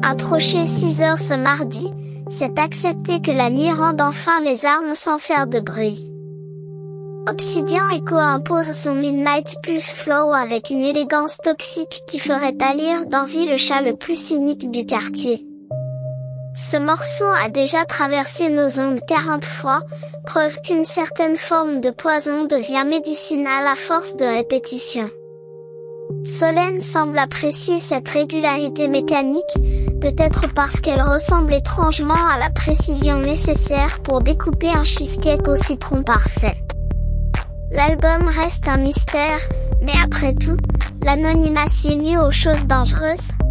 Approcher 6 heures ce mardi, c'est accepter que la nuit rende enfin les armes sans faire de bruit. Obsidian Echo impose son Midnight Pulse Flow avec une élégance toxique qui ferait pâlir d'envie le chat le plus cynique du quartier. Ce morceau a déjà traversé nos ondes 40 fois, preuve qu'une certaine forme de poison devient médicinale à force de répétition. Solène semble apprécier cette régularité mécanique, peut-être parce qu'elle ressemble étrangement à la précision nécessaire pour découper un cheesecake au citron parfait. L'album reste un mystère, mais après tout, l'anonymat sied mieux aux choses dangereuses.